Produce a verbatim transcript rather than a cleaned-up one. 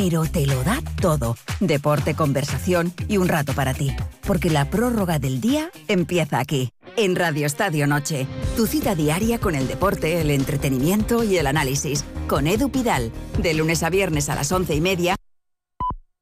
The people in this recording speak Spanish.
pero te lo da todo. Deporte, conversación y un rato para ti. Porque la prórroga del día empieza aquí, en Radio Estadio Noche. Tu cita diaria con el deporte, el entretenimiento y el análisis. Con Edu Pidal, de lunes a viernes a las once y media